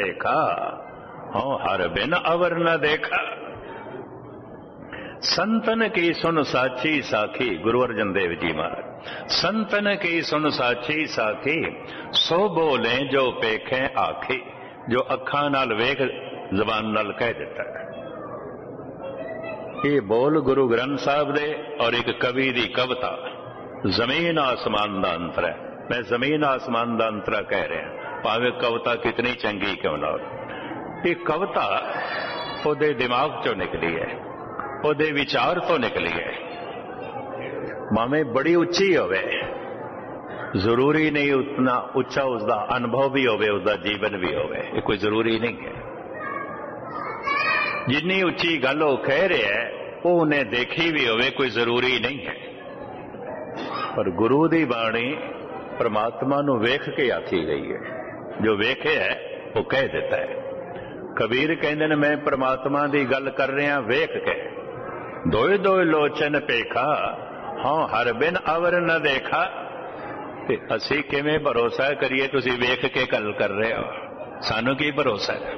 पेखा, हों हर बिन अवर न देखा। संतन की सुन साची साखी, गुरु अर्जन देव जी महाराज। संतन की सुन साची साखी, सो बोले जो पेखे आखी। जो अखां नाल वेख जबान नाल कह दिता है। ये बोल गुरु ग्रंथ साहब दे और एक कवि दी कविता, जमीन आसमान दा अंतर है। मैं जमीन आसमान दा अंतरा कह रहा, भावे कविता कितनी चंगी क्यों ना हो। ये कविता ओदे दिमाग चों निकली है, ओदे विचार तो निकली है। भावें बड़ी उच्ची होवे, जरूरी नहीं उतना उच्चा उसका अनुभव भी होवे, उसका जीवन भी होवे, ये कोई जरूरी नहीं है। जिन्नी उच्ची गल वो कह रहे है वो उन्हें देखी भी होवे, कोई जरूरी नहीं है। पर गुरु दी बाणी परमात्मा नू वेख के आखी गई है। जो वेखे है वो कह देता है। कबीर कहते हैं मैं परमात्मा की गल कर रहा वेख के। दोए दोए लोचन पेखा, हाँ हर बिन अवर न देखा। ते असी किवें भरोसा करिए तुसी वेख के गल कर रहे हो, सानू की भरोसा है।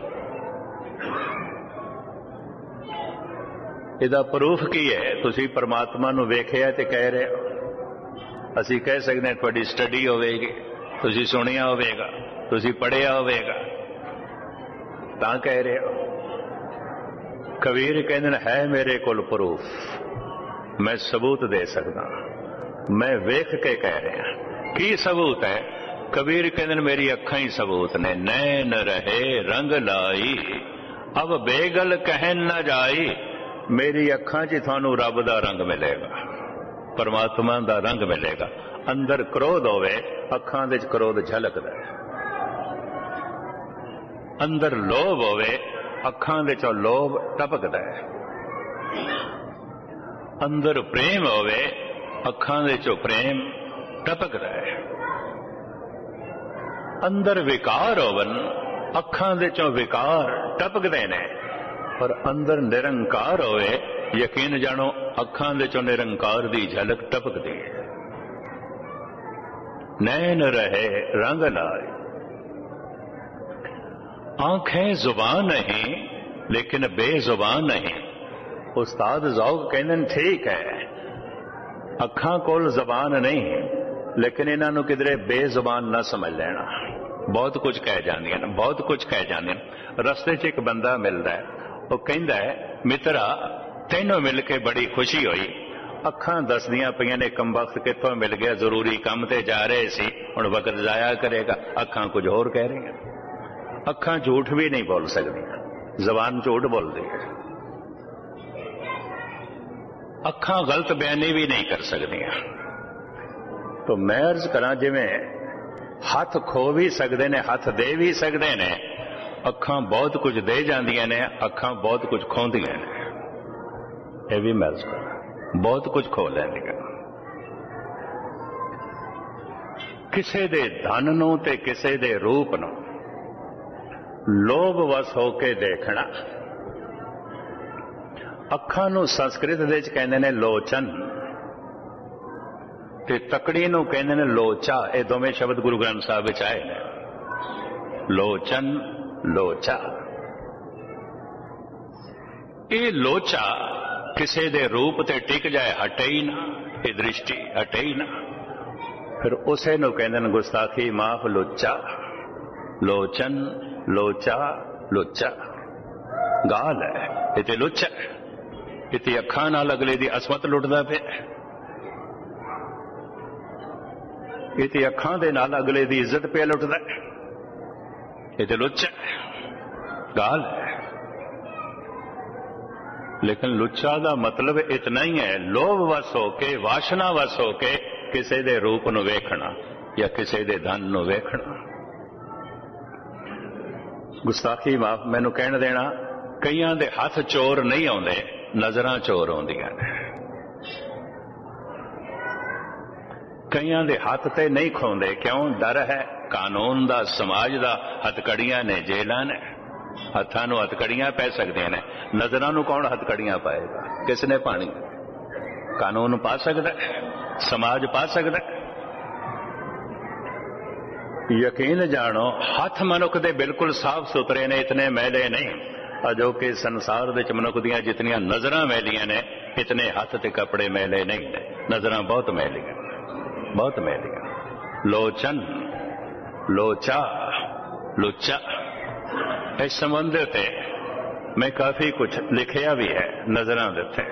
इहदा प्रूफ की है, तुसी परमात्मा नू वेखिया ते कह रहे हो। असी कह सकते हैं तुहाडी स्टडी होवेगी, तुसी सुनिया होवेगा, तुसी पढ़िया होवेगा, तां कह रहे हो। कबीर कहते है मेरे कोल प्रूफ, मैं सबूत दे सकदा, मैं वेख के कह रहा। की सबूत है? कबीर कहते मेरी अखां ही सबूत ने। नैन रहे रंग लाई, अब बेगल कहन न जाई। मेरी अखां च थानू रब दा रंग मिलेगा, परमात्मा दा रंग मिलेगा। अंदर क्रोध होवे, अखां दे क्रोध झलकदा है। अंदर लोभ होवे, अखां दे चों लोभ टपकदा है। अंदर प्रेम होवे, अखां दे चों प्रेम टपकदा है। अंदर विकार होवन, अखां दे चों विकार टपकदे ने। पर अंदर निरंकार होवे, यकीन जानो अखां दे चों निरंकार दी झलक टपकदी है। नैन रहे रंग लाए, आंखें जुबान नहीं लेकिन बेजुबान नहीं। उस्ताद ज़ौक़ कहते ठीक है, अखां कोल जबान नहीं लेकिन इन्हां नूं किधरे बेजुबान ना समझ लेना। बहुत कुछ कह जांदियां ने, बहुत कुछ कह जांदियां। रस्ते च एक बंदा मिलदा है, वो कहंदा है मित्रा तैनूं मिल के बड़ी खुशी हुई। अखां दसदियां पईयां ने कमबख्त कित्थों मिल गया, जरूरी काम ते जा रहे सी, हुण वक्त जाया करेगा। अखां कुछ होर कह रही हैं। अखां झूठ भी नहीं बोल सकदियां, जबान झूठ बोलदी है। अखां गलत बयानी भी नहीं कर सकदियां। तो मैं अर्ज करा, जिवें हथ खो भी सकते ने, हथ दे भी सकते ने, अखां बहुत कुछ दे जांदियां ने, अखां बहुत कुछ खोंदियां ने। यह भी मैं अर्ज करा, बहुत कुछ खो लैंदियां। किसे दे धन नूं ते किसे दे रूप नूं लोभ वस होके देखना। अखां नूं संस्कृत दे च कहंदे ने लोचन, ते तकड़ी नूं कहंदे ने लोचा। ये दोवें शब्द गुरु ग्रंथ साहिब विच आए ने, लोचन लोचा। ये लोचा किसे दे रूप ते टिक जाए, हटे ही ना, ये दृष्टि हटे ही ना, फिर उसे नूं कहंदे ने गुस्ताखी माफ लोचा। लोचन लोचा लोचा गाल है, इते लुच्चा है। इते अखां नाल अगले दी असमत लुटदा पिया, इते अखां दे नाल अगले दी इज्जत पे लुटदा है। इते लुच्चा गाल है। लेकिन लुच्चा दा मतलब इतना ही है, लोभ वस होके, वासना वस होके किसे दे रूप नूं वेखना या किसे दे धन नूं वेखना। गुस्ताखी माफ मैनू कहण देना, कईयां दे हथ चोर नहीं आउंदे, नजरां चोर आउंदियां ने। कईयां दे हथ ते नहीं खोंदे, क्यों? डर है कानून दा, समाज दा। हथकड़ियां ने, जेलां ने, हत्थां नूं हथकड़ियां पै सकदियां ने। नजरां नूं कौन हथकड़ियां पाएगा? किसने पानी? कानून पा सकदा है, समाज पा सकदा है। ਯਕੀਨ ਜਾਣੋ ਹੱਥ ਮਨੁੱਖ ਦੇ ਬਿਲਕੁਲ ਸਾਫ਼ ਸੁਥਰੇ ਨੇ, ਇਤਨੇ ਮੈਲੇ ਨਹੀਂ। ਅਜੋਕੇ ਸੰਸਾਰ ਵਿੱਚ ਮਨੁੱਖ ਦੀਆਂ ਜਿਤਨੀਆਂ ਨਜ਼ਰਾਂ ਮੈਲੀਆਂ ਨੇ, ਇਤਨੇ ਹੱਥ ਤੇ ਕੱਪੜੇ ਮੈਲੇ ਨਹੀਂ ਨੇ। ਨਜ਼ਰਾਂ ਬਹੁਤ ਮੈਲੀਆਂ, ਬਹੁਤ ਮੈਲੀਆਂ। ਲੋਚਨ, ਲੋਚਾ, ਲੁੱਚਾ, ਇਸ ਸੰਬੰਧ ਤੇ ਮੈਂ ਕਾਫੀ ਕੁਝ ਲਿਖਿਆ ਵੀ ਹੈ ਨਜ਼ਰਾਂ ਦੇ ਉੱਤੇ।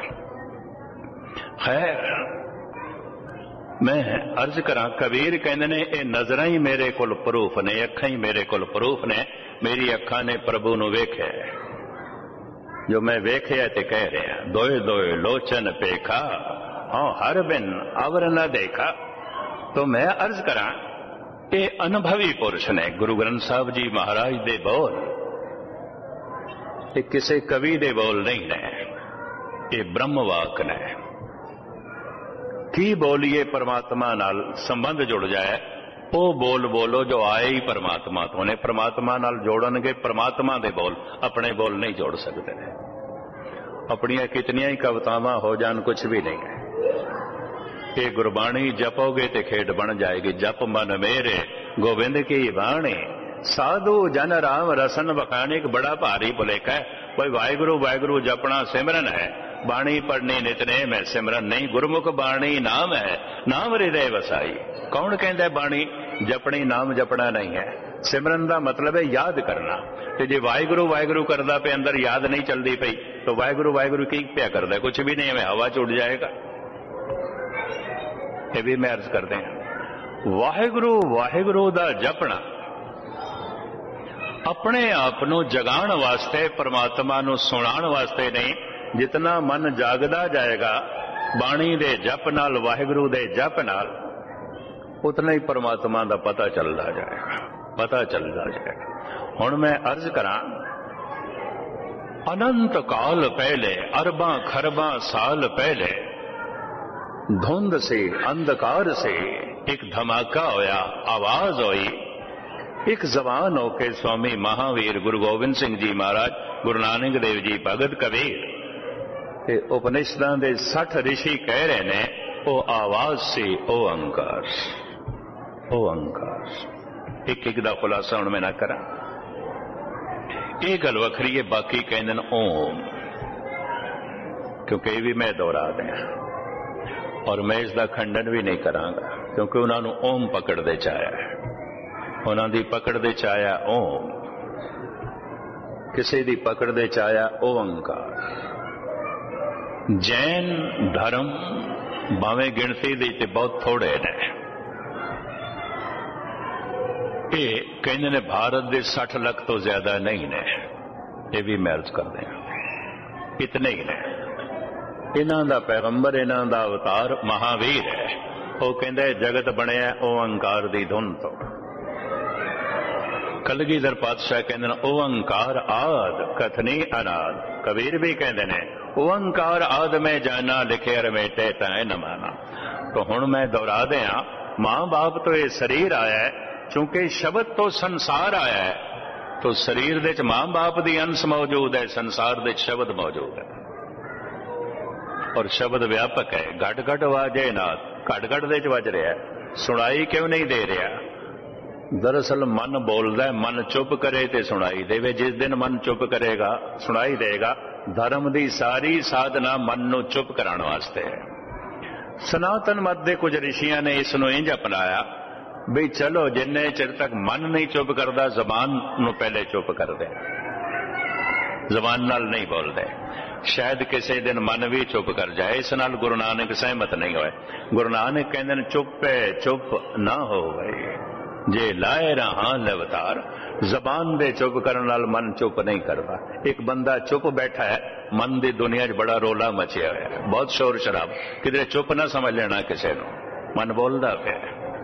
ਖੈਰ मैं अर्ज करा, कबीर कहते ने ये नजर ही मेरे कोल प्रूफ ने, अखा ही मेरे कोल प्रूफ ने। मेरी अखा ने प्रभु नूं वेख्या, जो मैं वेख्या ते कह रहा। दोए दोए लोचन पेखा, हाँ हर बिन अवर न देखा। तो मैं अर्ज करा, ये अनुभवी पुरुष ने। गुरु ग्रंथ साहब जी महाराज दे बोल ये किसी कवि दे बोल नहीं ने, ये ब्रह्मवाक ने। की बोलिए परमात्मा नाल संबंध जुड़ जाए, वो बोल बोलो जो आए ही परमात्मा तो ने। परमात्मा नाल जोड़नगे परमात्मा दे बोल, अपने बोल नहीं जोड़ सकते। अपनियां कितनियां ही कवितावां हो जान, कुछ भी नहीं है। ये गुरबाणी जपोगे ते खेड बन जाएगी। जप मन मेरे गोविंद की बाणी, साधु जन राम रसन बखाने। बड़ा भारी भुलेखा है भाई, वाहिगुरु वाहिगुरु जपना सिमरन है, बाणी पढ़नी नितनेम है, सिमरन नहीं। गुरमुख बाणी नाम है, नाम हृदय वसाई। कौन कहता बाणी जपनी, नाम जपना नहीं है। सिमरन का मतलब है याद करना। तो जे वाहिगुरु वाहिगुरु करदा पे अंदर याद नहीं चलती पई, तो वाहिगुरु वाहिगुरु की पिया करदा? कुछ भी नहीं है, हवा च उड़ जाएगा। ये भी मैं अर्ज करते हैं, वाहिगुरु वाहिगुरु दा जपना अपने आप नूं जगाण वास्ते, परमात्मा नूं सुणाण वास्ते नहीं। जितना मन जागदा जाएगा बाणी दे जप नाल, वाहिगुरु दे जप नाल, उतना ही परमात्मा दा पता चलदा जाएगा, पता चलदा जाएगा। हुण मैं अर्ज करा, अनंत काल पहले, अरबां खरबां साल पहले, धुंध से अंधकार से एक धमाका होया, आवाज हुई। एक जवान होके स्वामी महावीर गुरु गोबिंद सिंह जी महाराज, गुरु नानक देव जी, भगत कबीर ते उपनिषदां दे 60 ऋषि कह रहे ने, ओ आवाज से ओ अंकार, ओ अंकार। एक एक दा खुलासा हुण मैं ना करा। ये गल वखरी है, बाकी कहंदे ने ओम, क्योंकि ये भी मैं दोहरा दिया। और मैं इसका खंडन भी नहीं करांगा, क्योंकि उन्होंने ओम पकड़ते चाया है, उन्होंने पकड़ते चाया ओम, किसी दी पकड़ते चाया ओंकार। जैन धर्म भावें गिणती दी ते बहुत थोड़े ने, ये कहते ने भारत के 60 लाख तो ज्यादा नहीं ने। ये भी मैं अर्ज कर दें, इतने ही ने। इन्हां दा पैगंबर, इन्हां दा अवतार महावीर है। वो कहंदा जगत बनया ओंकार दी धुन तो। कलगीधर पातशाह कहते हैं ओंकार आद कथनी अनाद। कबीर भी कहते हैं ओंकार आद में जाना, लिखे रमेटे तय न माना। तो हुण मैं दोहरा दिया, मां बाप तो ये शरीर आया है, चूंकि शब्द तो संसार आया है, तो शरीर दे मां बाप दी अंश मौजूद है, संसार दे शब्द मौजूद है। और शब्द व्यापक है, घट घट वाजे नाथ, घट घट दे वज रहा है, सुनाई क्यों नहीं दे रहा? दरअसल मन बोलता है, मन चुप करे तो सुनाई देवे। जिस दिन मन चुप करेगा सुनाई देगा। धर्म की सारी साधना मन नूं चुप कराने वास्ते है। सनातन मत दे कुछ ऋषियां ने इसनूं इंज अपनाया भी चलो जिन्ने चिर तक मन नहीं चुप करता, जबान नूं पहले चुप कर दे, जबान नाल नहीं बोलते। शायद किसी दिन मन भी चुप कर जाए। इस नाल गुरु नानक सहमत नहीं होए। गुरु नानक कहते चुप है चुप ना हो गई, जे लाए रहा अवतार। जबान दे चुप करने नाल मन चुप नहीं करता। एक बंदा चुप बैठा है, मन की दुनिया च बड़ा रोला मचिया है, बहुत शोर शराब, किधरे चुप ना समझ लेना किसी को, मन बोलता पे।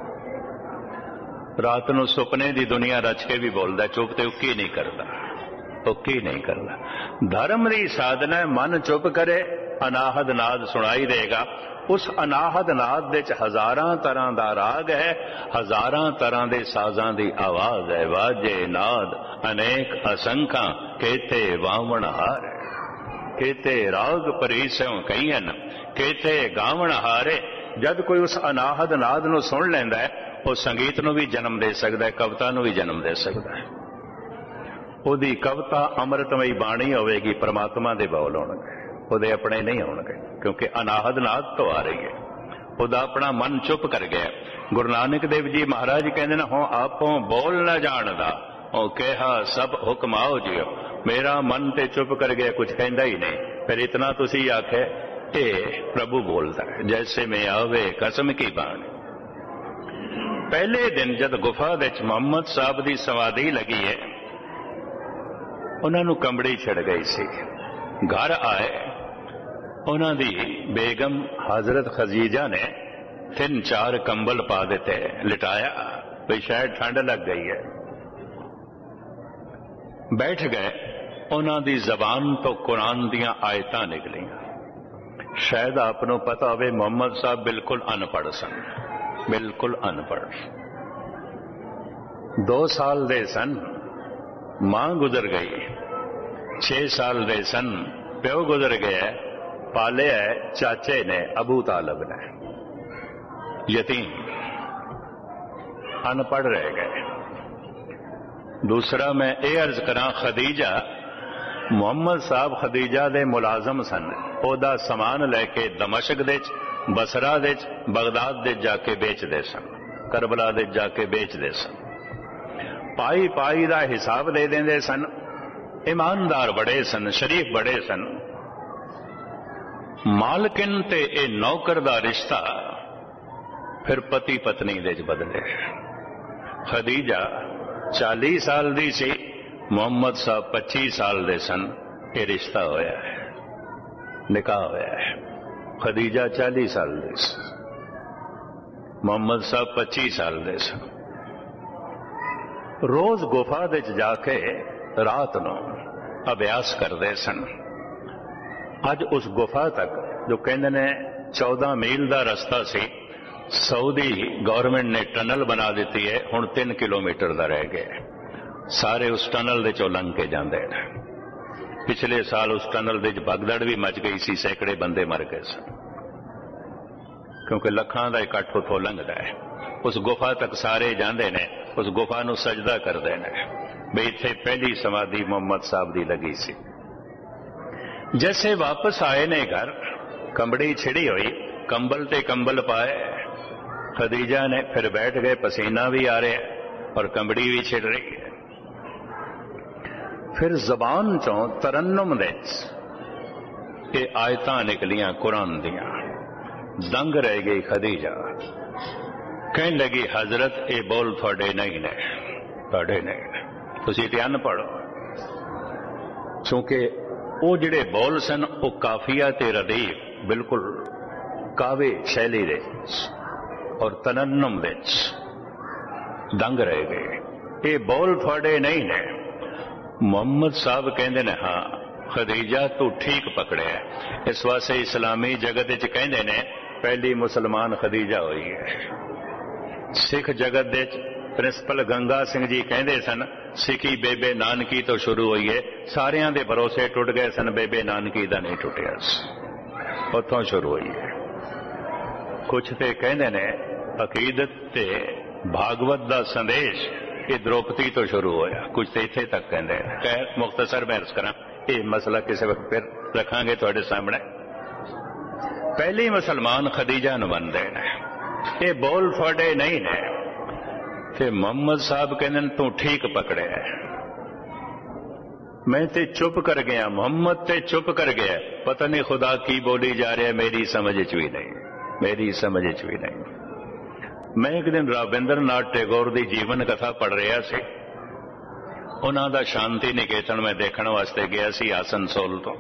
रात नूं सुपने की दुनिया रच के भी बोलता, चुप तो उकी नहीं करता, उकी नहीं करता। धर्म की साधना है, मन चुप करे, अनाहद नाद सुनाई देगा। उस अनाहद नाद दे च हजारां तरह दा राग है, हजारां तरह दे साजां दी आवाज है। वाजे नाद अनेक असंख्या, केते वावण हार, केते राग परीसों कईयन, केते गावण हारे। जद कोई उस अनाहद नाद नूं सुन लैंदा है, ਉਹ ਸੰਗੀਤ ਨੂੰ ਵੀ ਜਨਮ ਦੇ ਸਕਦਾ ਹੈ, ਕਵਿਤਾ ਨੂੰ ਵੀ ਜਨਮ ਦੇ ਸਕਦਾ ਹੈ। ਉਹਦੀ ਕਵਿਤਾ ਅੰਮ੍ਰਿਤਮਈ ਬਾਣੀ ਹੋਵੇਗੀ, ਪ੍ਰਮਾਤਮਾ ਦੇ ਬੋਲ ਹੋਣਗੇ, ਉਹਦੇ ਆਪਣੇ ਨਹੀਂ ਹੋਣਗੇ, ਕਿਉਂਕਿ ਅਨਾਹਦ ਨਾਦ ਤੋਂ ਆ ਰਹੀ ਹੈ। ਉਹਦਾ ਆਪਣਾ ਮਨ ਚੁੱਪ ਕਰ ਗਿਆ। ਗੁਰੂ ਨਾਨਕ ਦੇਵ ਜੀ ਮਹਾਰਾਜ ਕਹਿੰਦੇ ਨੇ, ਹੋ ਆਪੋਂ ਬੋਲ ਨਾ ਜਾਣਦਾ, ਉਹ ਕਿਹਾ ਸਭ ਹੁਕਮ ਆਓ ਜਿਓ। ਮੇਰਾ ਮਨ ਤੇ ਚੁੱਪ ਕਰ ਗਿਆ, ਕੁਝ ਕਹਿੰਦਾ ਹੀ ਨਹੀਂ। ਫਿਰ ਇਤਨਾ ਤੁਸੀਂ ਆਖੇ ਇਹ ਪ੍ਰਭੂ ਬੋਲਦਾ ਹੈ, ਜੈਸੇ ਮੈਂ ਆਵੇ ਕਸਮ ਕੀ ਬਾਣੀ। ਪਹਿਲੇ ਦਿਨ ਜਦ ਗੁਫਾ ਵਿੱਚ ਮੁਹੰਮਦ ਸਾਹਿਬ ਦੀ ਸਮਾਧੀ ਲੱਗੀ ਹੈ, ਉਹਨਾਂ ਨੂੰ ਕੰਬੜੀ ਛਿੜ ਗਈ ਸੀ। ਘਰ ਆਏ, ਉਹਨਾਂ ਦੀ ਬੇਗਮ ਹਜ਼ਰਤ ਖਦੀਜਾ ਨੇ 3-4 ਕੰਬਲ ਪਾ ਦਿੱਤੇ, ਲਿਟਾਇਆ ਵੀ ਸ਼ਾਇਦ ਠੰਡ ਲੱਗ ਗਈ ਹੈ। ਬੈਠ ਗਏ। ਉਹਨਾਂ ਦੀ ਜ਼ਬਾਨ ਤੋਂ ਕੁਰਾਨ ਦੀਆਂ ਆਇਤਾਂ ਨਿਕਲੀਆਂ। ਸ਼ਾਇਦ ਆਪ ਨੂੰ ਪਤਾ ਹੋਵੇ ਮੁਹੰਮਦ ਸਾਹਿਬ ਬਿਲਕੁਲ ਅਨਪੜ੍ਹ ਸਨ, ਬਿਲਕੁਲ ਅਨਪੜ੍ਹ। 2 ਸਾਲ ਦੇ ਸਨ, ਮਾਂ ਗੁਜ਼ਰ ਗਈ। 6 ਸਾਲ ਦੇ ਸਨ, ਪਿਓ ਗੁਜ਼ਰ ਗਿਆ। ਪਾਲਿਆ ਚਾਚੇ ਨੇ, ਅਬੂ ਤਾਲਬ ਨੇ। ਯਤੀਮ, ਅਨਪੜ੍ਹ ਰਹਿ ਗਏ। ਦੂਸਰਾ ਮੈਂ ਇਹ ਅਰਜ਼ ਕਰਾਂ, ਖਦੀਜਾ, ਮੁਹੰਮਦ ਸਾਹਿਬ ਖਦੀਜਾ ਦੇ ਮੁਲਾਜ਼ਮ ਸਨ। ਉਹਦਾ ਸਮਾਨ ਲੈ ਕੇ ਦਮਸ਼ਕ ਦੇ, ਬਸਰਾ ਦੇ, ਬਗਦਾਦ ਦੇ ਜਾ ਕੇ ਵੇਚਦੇ ਸਨ, ਕਰਬਲਾ ਦੇ ਜਾ ਕੇ ਵੇਚਦੇ ਸਨ। ਪਾਈ ਪਾਈ ਦਾ ਹਿਸਾਬ ਦੇ ਦਿੰਦੇ ਸਨ। ਇਮਾਨਦਾਰ ਬੜੇ ਸਨ, ਸ਼ਰੀਫ ਬੜੇ ਸਨ। ਮਾਲਕਿਨ ਤੇ ਇਹ ਨੌਕਰ ਦਾ ਰਿਸ਼ਤਾ ਫਿਰ ਪਤੀ ਪਤਨੀ ਦੇ ਚ ਬਦਲੇ। ਖਦੀਜਾ 40 ਸਾਲ ਦੀ ਸੀ, ਮੁਹੰਮਦ ਸਾਹਿਬ 25 ਸਾਲ ਦੇ ਸਨ। ਇਹ ਰਿਸ਼ਤਾ ਹੋਇਆ ਹੈ, ਨਿਕਾਹ ਹੋਇਆ ਹੈ। ਖਦੀਜਾ 40 ਸਾਲ ਦੀ ਸੀ, ਮੁਹੰਮਦ ਸਾਹਿਬ 25 ਸਾਲ ਦੇ ਸਨ। ਰੋਜ਼ ਗੁਫਾ ਵਿੱਚ ਜਾ ਕੇ ਰਾਤ ਨੂੰ ਅਭਿਆਸ ਕਰਦੇ ਸਨ। ਅੱਜ ਉਸ ਗੁਫਾ ਤੱਕ, ਜੋ ਕਹਿੰਦੇ ਨੇ 14 ਮੀਲ ਦਾ ਰਸਤਾ ਸੀ, ਸਾਊਦੀ ਗਵਰਨਮੈਂਟ ਨੇ ਟਨਲ ਬਣਾ ਦਿੱਤੀ ਹੈ। ਹੁਣ 3 ਕਿਲੋਮੀਟਰ ਦਾ ਰਹਿ ਗਿਆ। ਸਾਰੇ ਉਸ ਟਨਲ ਦੇ ਚੋਂ ਲੰਘ ਕੇ ਜਾਂਦੇ ਨੇ। ਪਿਛਲੇ ਸਾਲ ਉਸ ਟਨਲ ਦੇ ਵਿੱਚ ਭਗਦੜ ਵੀ ਮਚ ਗਈ ਸੀ, ਸੈਂਕੜੇ ਬੰਦੇ ਮਰ ਗਏ ਸਨ, ਕਿਉਂਕਿ ਲੱਖਾਂ ਦਾ ਇਕੱਠ ਉੱਥੋਂ ਲੰਘਦਾ ਹੈ। ਉਸ ਗੁਫਾ ਤੱਕ ਸਾਰੇ ਜਾਂਦੇ ਨੇ, ਉਸ ਗੁਫਾ ਨੂੰ ਸਜਦਾ ਕਰਦੇ ਨੇ ਵੀ ਇੱਥੇ ਪਹਿਲੀ ਸਮਾਧੀ ਮੁਹੰਮਦ ਸਾਹਿਬ ਦੀ ਲੱਗੀ ਸੀ। ਜੈਸੇ ਵਾਪਸ ਆਏ ਨੇ ਘਰ, ਕੰਬੜੀ ਛਿੜੀ ਹੋਈ, ਕੰਬਲ ਤੇ ਕੰਬਲ ਪਾਏ। ਖਦੀਜਾ ਨੇ ਫਿਰ ਬੈਠ ਗਏ। ਪਸੀਨਾ ਵੀ ਆ ਰਿਹਾ ਔਰ ਕੰਬੜੀ ਵੀ ਛਿੜ ਰਹੀ ਹੈ। ਫਿਰ ਜ਼ਬਾਨ ਚੋਂ ਤਰन्नुम ਵਿੱਚ ਇਹ ਆਇਤਾਂ ਨਿਕਲੀਆਂ ਕੁਰਾਨ ਦੀਆਂ। ਦੰਗ ਰਹਿ ਗਈ ਖਦੀਜਾ। ਕਹਿਣ ਲੱਗੀ, ਹਜ਼ਰਤ ਇਹ ਬੋਲ ਤੁਹਾਡੇ ਨਹੀਂ ਨੇ, ਤੁਹਾਡੇ ਨਹੀਂ ਨੇ, ਤੁਸੀਂ ਤੇ ਅਨਪੜ੍ਹ ਹੋ। ਕਿਉਂਕਿ ਉਹ ਜਿਹੜੇ ਬੋਲ ਸਨ ਉਹ ਕਾਫੀਆ ਤੇ ਰਦੀਫ, ਬਿਲਕੁਲ ਕਾਵੇ ਸ਼ੈਲੀ ਦੇ ਔਰ ਤਰन्नुम ਵਿੱਚ ਦੰਗ ਰਹਿ ਗਏ। ਇਹ ਬੋਲ ਤੁਹਾਡੇ ਨਹੀਂ ਨੇ। ਮੁਹੰਮਦ ਸਾਹਿਬ ਕਹਿੰਦੇ ਨੇ, ਹਾਂ ਖਦੀਜਾ ਤੂੰ ਠੀਕ ਪਕੜਿਆ। ਇਸ ਵਾਸਤੇ ਇਸਲਾਮੀ ਜਗਤ ਵਿੱਚ ਕਹਿੰਦੇ ਨੇ ਪਹਿਲੀ ਮੁਸਲਮਾਨ ਖਦੀਜਾ ਹੋਈ ਹੈ। ਸਿੱਖ ਜਗਤ ਦੇ ਪ੍ਰਿੰਸੀਪਲ ਗੰਗਾ ਸਿੰਘ ਜੀ ਕਹਿੰਦੇ ਸਨ, ਸਿੱਖੀ ਬੇਬੇ ਨਾਨਕੀ ਤੋਂ ਸ਼ੁਰੂ ਹੋਈ ਹੈ। ਸਾਰਿਆਂ ਦੇ ਭਰੋਸੇ ਟੁੱਟ ਗਏ ਸਨ, ਬੇਬੇ ਨਾਨਕੀ ਦਾ ਨਹੀਂ ਟੁੱਟਿਆ ਸੀ, ਉੱਥੋਂ ਸ਼ੁਰੂ ਹੋਈ ਹੈ। ਕੁਛ ਤੇ ਕਹਿੰਦੇ ਨੇ ਅਕੀਦਤ ਤੇ ਭਾਗਵਤ ਦਾ ਸੰਦੇਸ਼ ਇਹ ਦ੍ਰੋਪਦੀ ਤੋਂ ਸ਼ੁਰੂ ਹੋਇਆ। ਕੁਝ ਤੇ ਇੱਥੇ ਤੱਕ ਕਹਿੰਦੇ ਨੇ। ਖੈਰ ਮੁਖਤਸਰ ਮੈਂ ਅਰਜ਼ ਕਰਾਂ, ਇਹ ਮਸਲਾ ਕਿਸੇ ਵਕਤ ਫਿਰ ਰੱਖਾਂਗੇ ਤੁਹਾਡੇ ਸਾਹਮਣੇ। ਪਹਿਲੀ ਮੁਸਲਮਾਨ ਖਦੀਜਾ ਨੂੰ ਮੰਨਦੇ ਨੇ। ਇਹ ਬੋਲ ਤੁਹਾਡੇ ਨਹੀਂ ਨੇ। ਤੇ ਮੁਹੰਮਦ ਸਾਹਿਬ ਕਹਿੰਦੇ ਨੇ ਤੂੰ ਠੀਕ ਪਕੜਿਆ। ਮੈਂ ਤੇ ਚੁੱਪ ਕਰ ਗਿਆ, ਮੁਹੰਮਦ ਤੇ ਚੁੱਪ ਕਰ ਗਿਆ। ਪਤਾ ਨਹੀਂ ਖੁਦਾ ਕੀ ਬੋਲੀ ਜਾ ਰਿਹਾ, ਮੇਰੀ ਸਮਝ ਚ ਵੀ ਨਹੀਂ, ਮੇਰੀ ਸਮਝ ਚ ਵੀ ਨਹੀਂ। ਮੈਂ ਇੱਕ ਦਿਨ ਰਾਬਿੰਦਰਨਾਥ ਟੈਗੋਰ ਦੀ ਜੀਵਨ ਕਥਾ ਪੜ੍ਹ ਰਿਹਾ ਸੀ। ਉਹਨਾਂ ਦਾ ਸ਼ਾਂਤੀ ਨਿਕੇਤਨ ਮੈਂ ਦੇਖਣ ਵਾਸਤੇ ਗਿਆ ਸੀ ਆਸਨਸੋਲ ਤੋਂ।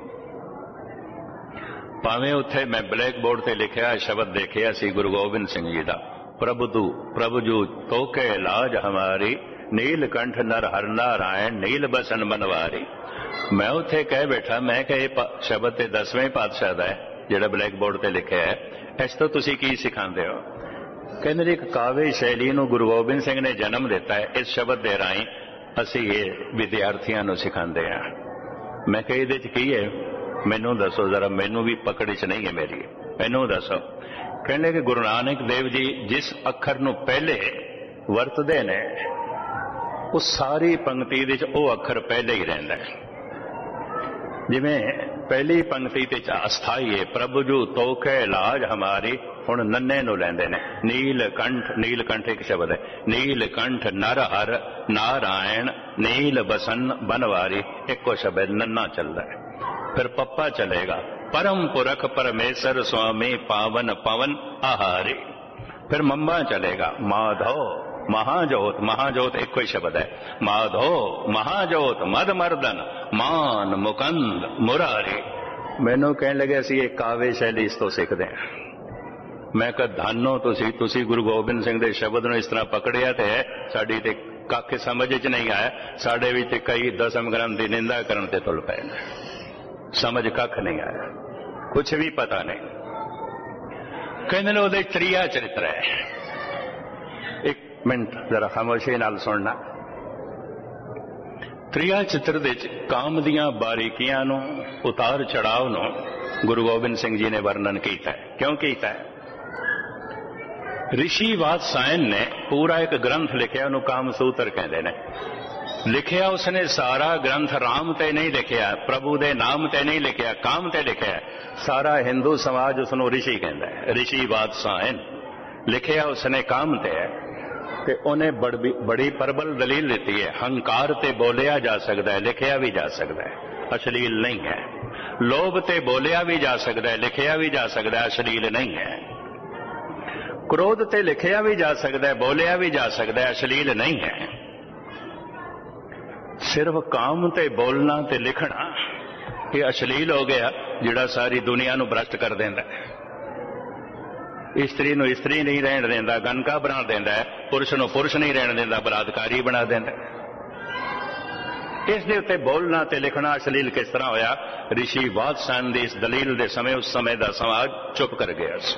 ਭਾਵੇਂ ਉੱਥੇ ਮੈਂ ਬਲੈਕ ਬੋਰਡ ਤੇ ਲਿਖਿਆ ਸ਼ਬਦ ਦੇਖਿਆ ਸੀ ਗੁਰੂ ਗੋਬਿੰਦ ਸਿੰਘ ਜੀ ਦਾ, ਪ੍ਰਭੂ ਜੂ ਤੋਕੇ ਲਾਜ ਹਮਾਰੀ, ਨੀਲਕੰਠ ਨਰ ਹਰ ਨਾਰਾਇਣ, ਨੀਲ ਬਸਨ ਬਨਵਾਰੀ। ਮੈਂ ਉੱਥੇ ਕਹਿ ਬੈਠਾ, ਮੈਂ ਕਿ ਇਹ ਸ਼ਬਦ ਤੇ 10ਵੇਂ ਪਾਤਸ਼ਾਹ ਦਾ ਹੈ ਜਿਹੜਾ ਬਲੈਕ ਬੋਰਡ ਤੇ ਲਿਖਿਆ ਹੈ। ਇਸ ਤੋਂ ਤੁਸੀਂ ਕੀ ਸਿਖਾਉਂਦੇ ਹੋ? ਕਹਿੰਦੇ ਜੀ ਇੱਕ ਕਾਵੇ ਸ਼ੈਲੀ ਨੂੰ ਗੁਰੂ ਗੋਬਿੰਦ ਸਿੰਘ ਨੇ ਜਨਮ ਦਿੱਤਾ ਹੈ। ਇਸ ਸ਼ਬਦ ਦੇ ਰਾਹੀਂ ਅਸੀਂ ਇਹ ਵਿਦਿਆਰਥੀਆਂ ਨੂੰ ਸਿਖਾਉਂਦੇ ਹਾਂ। ਮੈਂ ਕਿਹਾ ਇਹਦੇ ਚ ਕੀ ਹੈ, ਮੈਨੂੰ ਦੱਸੋ ਜ਼ਰਾ, ਮੈਨੂੰ ਵੀ ਪਕੜ ਚ ਨਹੀਂ ਹੈ ਮੇਰੀ, ਮੈਨੂੰ ਦੱਸੋ। ਕਹਿੰਦੇ ਕਿ ਗੁਰੂ ਨਾਨਕ ਦੇਵ ਜੀ ਜਿਸ ਅੱਖਰ ਨੂੰ ਪਹਿਲੇ ਵਰਤਦੇ ਨੇ, ਉਹ ਸਾਰੀ ਪੰਕਤੀ ਦੇ ਵਿੱਚ ਉਹ ਅੱਖਰ ਪਹਿਲੇ ਹੀ ਰਹਿੰਦਾ ਹੈ। ਜਿਵੇਂ ਪਹਿਲੀ ਪੰਕਤੀ ਤੇ ਅਸਥਾਈ ਹੈ, ਪ੍ਰਭੂ ਜੂ ਤੋਖੇ ਲਾਜ ਹਮਾਰੀ, ਹੁਣ ਨੰਨੇ ਨੂੰ ਲੈਂਦੇ ਨੇ। ਨੀਲਕੰਠ, ਨੀਲਕੰਠ ਇੱਕ ਸ਼ਬਦ ਹੈ, ਨੀਲਕੰਠ ਨਰ ਹਰ ਨਾਰਾਇਣ ਨੀਲ ਬਸਨ ਬਨਵਾਰੀ, ਇੱਕੋ ਸ਼ਬਦ ਨੰਨਾ ਚੱਲਦਾ ਹੈ। ਫਿਰ ਪੱਪਾ ਚਲੇਗਾ, ਪਰਮ ਪੁਰਖ ਪਰਮੇਸ਼ਰ ਸੁਆਮੀ ਪਾਵਨ ਪਵਨ ਆਹਾਰੀ। ਫਿਰ ਮੰਮਾ ਚਲੇਗਾ, ਮਾਧੋ ਮਹਾਜੋਤ, ਮਹਾਜੋਤ ਇੱਕੋ ਹੀ ਸ਼ਬਦ ਹੈ, ਮਾਧੋ ਮਹਾਜੋਤ ਮਦ ਮਰਦਨ ਮਾਨ ਮੁਕੰਦ ਮੁਰਾਰੀ। ਮੈਨੂੰ ਕਹਿਣ ਲੱਗੇ ਅਸੀਂ ਇਹ ਕਾਵੇ ਸ਼ੈਲੀ ਇਸ ਤੋਂ ਸਿੱਖਦੇ ਹਾਂ। ਮੈਂ ਕਿਹਾ ਧੰਨੋ ਤੁਸੀਂ ਗੁਰੂ ਗੋਬਿੰਦ ਸਿੰਘ ਦੇ ਸ਼ਬਦ ਨੂੰ ਇਸ ਤਰ੍ਹਾਂ ਪਕੜਿਆ ਤੇ ਸਾਡੀ ਤੇ ਕੱਖ ਸਮਝ ਚ ਨਹੀਂ ਆਇਆ। ਸਾਡੇ ਵਿੱਚ ਕਈ ਦਸਮ ਗ੍ਰੰਥ ਦੀ ਨਿੰਦਾ ਕਰਨ ਤੇ ਤੁਲ ਪਏ ਨੇ, ਸਮਝ ਕੱਖ ਨਹੀਂ ਆਇਆ, ਕੁਛ ਵੀ ਪਤਾ ਨਹੀਂ। ਕਹਿੰਦੇ ਨੇ ਉਹਦੇ ਤ੍ਰਿਆ ਚਰਿੱਤਰ ਹੈ। ਇੱਕ ਮਿੰਟ ਜ਼ਰਾ ਖਾਮੋਸ਼ੀ ਨਾਲ ਸੁਣਨਾ। ਤ੍ਰਿਆ ਚਿੱਤਰ ਦੇ ਵਿੱਚ ਕਾਮ ਦੀਆਂ ਬਾਰੀਕੀਆਂ ਨੂੰ, ਉਤਾਰ ਚੜਾਵ ਨੂੰ ਗੁਰੂ ਗੋਬਿੰਦ ਸਿੰਘ ਜੀ ਨੇ ਵਰਣਨ ਕੀਤਾ ਹੈ। ਕਿਉਂ ਕੀਤਾ ਹੈ? ਰਿਸ਼ੀ ਵਾਤਸਾਇਨ ਨੇ ਪੂਰਾ ਇੱਕ ਗ੍ਰੰਥ ਲਿਖਿਆ, ਉਹਨੂੰ ਕਾਮ ਸੂਤਰ ਕਹਿੰਦੇ ਨੇ। ਲਿਖਿਆ ਉਸਨੇ ਸਾਰਾ ਗ੍ਰੰਥ ਰਾਮ ਤੇ ਨਹੀਂ ਲਿਖਿਆ, ਪ੍ਰਭੂ ਦੇ ਨਾਮ ਤੇ ਨਹੀਂ ਲਿਖਿਆ, ਕਾਮ ਤੇ ਲਿਖਿਆ। ਸਾਰਾ ਹਿੰਦੂ ਸਮਾਜ ਉਸਨੂੰ ਰਿਸ਼ੀ ਕਹਿੰਦਾ ਹੈ। ਰਿਸ਼ੀ ਵਾਤਸਾਇਨ ਲਿਖਿਆ ਉਸਨੇ ਕਾਮ ਤੇ ਹੈ, ਤੇ ਉਹਨੇ ਬੜੀ ਪ੍ਰਬਲ ਦਲੀਲ ਦਿੱਤੀ ਹੈ। ਹੰਕਾਰ ਤੇ ਬੋਲਿਆ ਜਾ ਸਕਦਾ ਹੈ, ਲਿਖਿਆ ਵੀ ਜਾ ਸਕਦਾ ਹੈ, ਅਸ਼ਲੀਲ ਨਹੀਂ ਹੈ। ਲੋਭ ਤੇ ਬੋਲਿਆ ਵੀ ਜਾ ਸਕਦਾ ਹੈ, ਲਿਖਿਆ ਵੀ ਜਾ ਸਕਦਾ ਹੈ, ਅਸ਼ਲੀਲ ਨਹੀਂ ਹੈ। ਕ੍ਰੋਧ ਤੇ ਲਿਖਿਆ ਵੀ ਜਾ ਸਕਦਾ ਹੈ, ਬੋਲਿਆ ਵੀ ਜਾ ਸਕਦਾ ਹੈ, ਅਸ਼ਲੀਲ ਨਹੀਂ ਹੈ। ਸਿਰਫ ਕਾਮ ਤੇ ਬੋਲਣਾ ਤੇ ਲਿਖਣਾ ਇਹ ਅਸ਼ਲੀਲ ਹੋ ਗਿਆ, ਜਿਹੜਾ ਸਾਰੀ ਦੁਨੀਆ ਨੂੰ ਭ੍ਰਸ਼ਟ ਕਰ ਦਿੰਦਾ ਹੈ। ਇਸਤਰੀ ਨੂੰ ਇਸਤਰੀ ਨਹੀਂ ਰਹਿਣ ਦਿੰਦਾ, ਗਨਕਾ ਬਣਾ ਦਿੰਦਾ ਹੈ। ਪੁਰਸ਼ ਨੂੰ ਪੁਰਸ਼ ਨਹੀਂ ਰਹਿਣ ਦਿੰਦਾ, ਬਲਾਤਕਾਰੀ ਬਣਾ ਦਿੰਦਾ। ਇਸ ਦੇ ਉੱਤੇ ਬੋਲਣਾ ਤੇ ਲਿਖਣਾ ਅਸ਼ਲੀਲ ਕਿਸ ਤਰ੍ਹਾਂ ਹੋਇਆ? ਰਿਸ਼ੀ ਵਾਤਸਾਇਨ ਦੀ ਇਸ ਦਲੀਲ ਦੇ ਸਮੇਂ ਉਸ ਸਮੇਂ ਦਾ ਸਮਾਜ ਚੁੱਪ ਕਰ ਗਿਆ ਸੀ,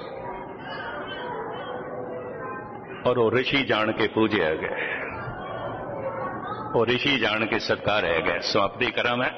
ਔਰ ਉਹ ਰਿਸ਼ੀ ਜਾਣ ਕੇ ਪੂਜਿਆ ਗਿਆ, ਉਹ ਰਿਸ਼ੀ ਜਾਣ ਕੇ ਸਤਿਕਾਰਿਆ ਗਿਆ। ਸਮਾਪਤੀ ਕਰਾਂ ਮੈਂ।